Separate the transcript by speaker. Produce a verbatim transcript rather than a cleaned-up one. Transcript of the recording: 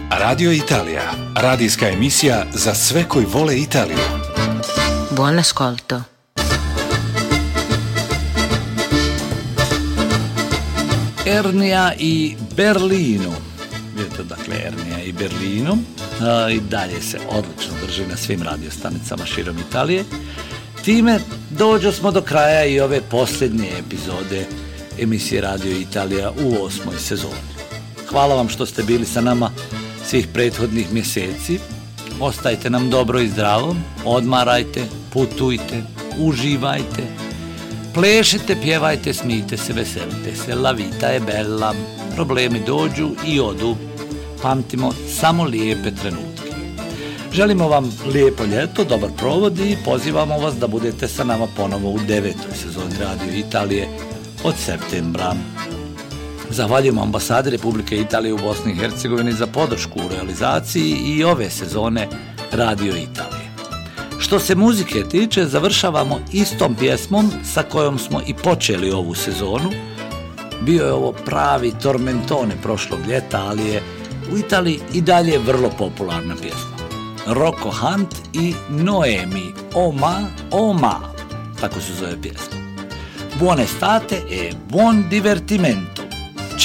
Speaker 1: Radio Italia, radijska emisija za sve koji vole Italiju.
Speaker 2: Buon ascolto.
Speaker 3: Ernija i Berlino. Vidite, dakle, Ernija i Berlino. A, I dalje se odlično drži na svim radiostanicama širom Italije. Time dođo smo do kraja i ove posljednje epizode emisije Radio Italija u osmoj sezoni. Hvala vam što ste bili sa nama svih prethodnih mjeseci. Ostajte nam dobro i zdravo, odmarajte, putujte, uživajte, plešite, pjevajte, smijte se, veselite se. La vita je bella, problemi dođu i odu. Pamtimo samo lijepe trenutke. Želimo vam lijepo ljeto, dobar provod i pozivamo vas da budete sa nama ponovo u devetoj sezoni Radio Italije od septembra. Zahvaljujemo ambasadi Republike Italije u Bosni i Hercegovini za podršku u realizaciji i ove sezone Radio Italije. Što se muzike tiče, završavamo istom pjesmom sa kojom smo i počeli ovu sezonu. Bio je ovo pravi tormentone prošlog ljeta, ali je u Italiji i dalje vrlo popularna pjesma. Rocco Hunt i Noemi, Oma, Oma, tako se zove pjesma. Buon estate e buon divertimento.